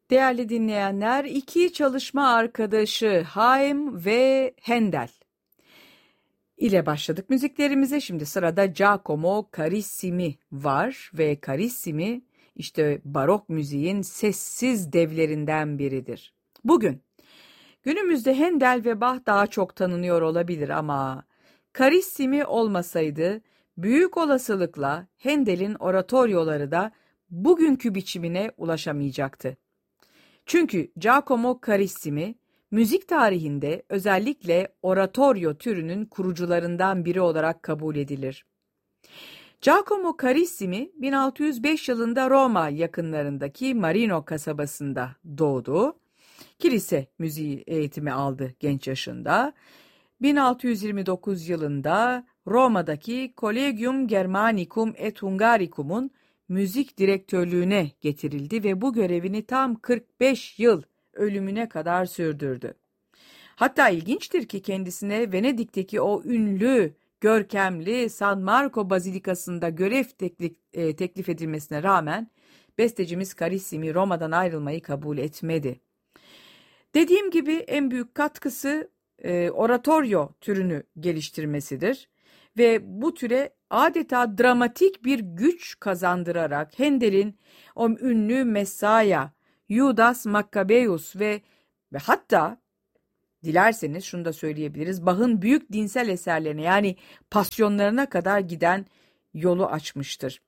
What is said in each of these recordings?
Değerli dinleyenler, iki çalışma arkadaşı Haydn ve Handel ile başladık müziklerimize. Şimdi sırada Giacomo Carissimi var ve Carissimi işte barok müziğin sessiz devlerinden biridir. Günümüzde Handel ve Bach daha çok tanınıyor olabilir ama Carissimi olmasaydı büyük olasılıkla Handel'in oratoryoları da bugünkü biçimine ulaşamayacaktı. Çünkü Giacomo Carissimi, müzik tarihinde özellikle oratoryo türünün kurucularından biri olarak kabul edilir. Giacomo Carissimi, 1605 yılında Roma yakınlarındaki Marino kasabasında doğdu. Kilise müziği eğitimi aldı genç yaşında. 1629 yılında Roma'daki Collegium Germanicum et Hungaricum'un müzik direktörlüğüne getirildi ve bu görevini tam 45 yıl ölümüne kadar sürdürdü. Hatta ilginçtir ki kendisine Venedik'teki o ünlü, görkemli San Marco Bazilikası'nda görev teklif edilmesine rağmen bestecimiz Carissimi Roma'dan ayrılmayı kabul etmedi. Dediğim gibi en büyük katkısı oratoryo türünü geliştirmesidir ve bu türe adeta dramatik bir güç kazandırarak Handel'in o ünlü Messiah, Judas Maccabeus ve hatta dilerseniz şunu da söyleyebiliriz, Bach'ın büyük dinsel eserlerine yani pasyonlarına kadar giden yolu açmıştır.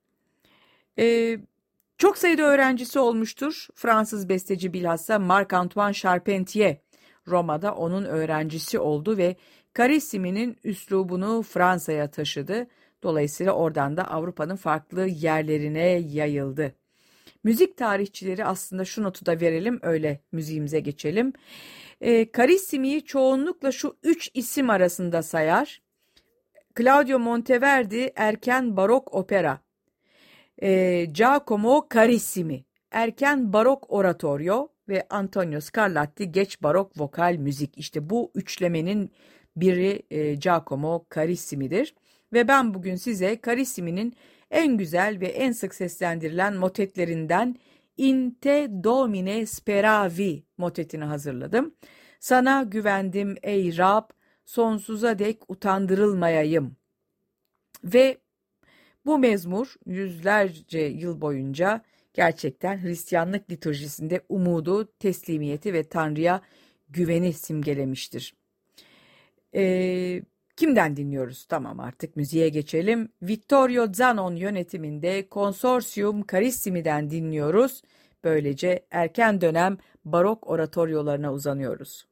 Çok sayıda öğrencisi olmuştur. Fransız besteci bilhassa Marc-Antoine Charpentier Roma'da onun öğrencisi oldu ve Carissimi'nin üslubunu Fransa'ya taşıdı. Dolayısıyla oradan da Avrupa'nın farklı yerlerine yayıldı. Müzik tarihçileri aslında şu notu da verelim, öyle müziğimize geçelim. Carissimi'yi çoğunlukla şu üç isim arasında sayar. Claudio Monteverdi erken barok opera, Giacomo Carissimi erken barok oratoryo ve Antonio Scarlatti geç barok vokal müzik. İşte bu üçlemenin biri Giacomo Carissimi'dir. Ve ben bugün size Carissimi'nin en güzel ve en sık seslendirilen motetlerinden In te Domine speravi motetini hazırladım. Sana güvendim ey Rab, sonsuza dek utandırılmayayım. Ve bu mezmur yüzlerce yıl boyunca gerçekten Hristiyanlık liturjisinde umudu, teslimiyeti ve Tanrı'ya güveni simgelemiştir. Kimden dinliyoruz? Tamam, artık müziğe geçelim. Vittorio Zanon yönetiminde Consortium Carissimi'den dinliyoruz. Böylece erken dönem barok oratoryolarına uzanıyoruz.